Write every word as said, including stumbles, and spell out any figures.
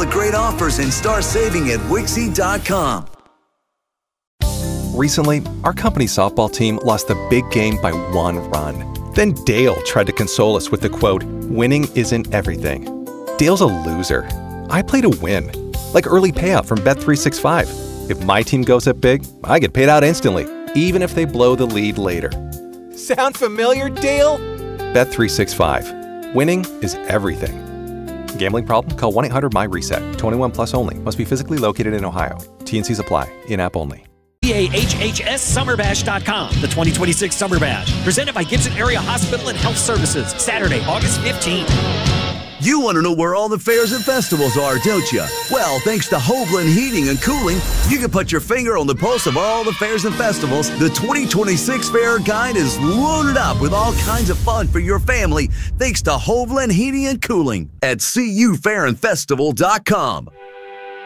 the great offers and start saving at Wixie dot com. Recently, our company softball team lost the big game by one run. Then Dale tried to console us with the quote, "Winning isn't everything." Dale's a loser. I play to win. Like early payout from Bet three sixty-five. If my team goes up big, I get paid out instantly, even if they blow the lead later. Sound familiar, Dale? Bet three sixty-five. Winning is everything. Gambling problem? Call one eight hundred my reset. twenty-one plus only. Must be physically located in Ohio. T N Cs apply. In-app only. B A H H S Summer Bash dot com, the twenty twenty-six Summer Bash, presented by Gibson Area Hospital and Health Services, Saturday, August fifteenth. You want to know where all the fairs and festivals are, don't you? Well, thanks to Hovland Heating and Cooling, you can put your finger on the pulse of all the fairs and festivals. The twenty twenty-six Fair Guide is loaded up with all kinds of fun for your family, thanks to Hovland Heating and Cooling at C U fair and festival dot com.